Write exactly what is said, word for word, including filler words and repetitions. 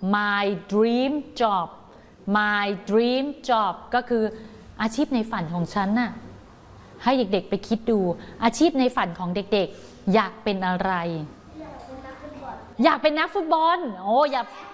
my dream job my dream job ก็คืออาชีพในฝันของฉันน่ะให้เด็กๆไปคิดดูอาชีพในฝันของเด็กๆอยากเป็นอะไรอยากเป็นนักฟุตบอลโอ้อยาก